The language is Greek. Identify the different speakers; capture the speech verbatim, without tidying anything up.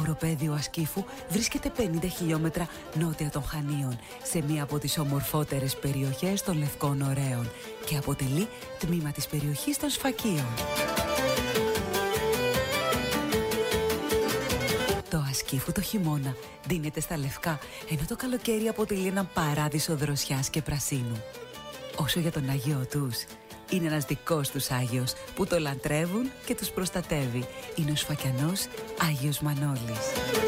Speaker 1: οροπέδιο Ασκήφου βρίσκεται πενήντα χιλιόμετρα νότια των Χανίων, σε μία από τις ομορφότερες περιοχές των Λευκών Ωραίων και αποτελεί τμήμα της περιοχής των Σφακίων. Το Ασκήφου το χειμώνα δίνεται στα λευκά, ενώ το καλοκαίρι αποτελεί έναν παράδεισο δροσιάς και πρασίνου. Όσο για τον Άγιο τους, είναι ένας δικός τους Άγιος που το λατρεύουν και τους προστατεύει. Είναι ο Σφακιανός Άγιος Μανώλης.